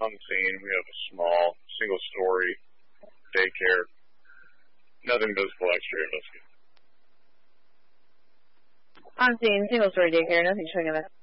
on the scene. We have a small, single-story daycare. Nothing visible exterior. Let's go. On scene, single-story daycare. Nothing showing of it.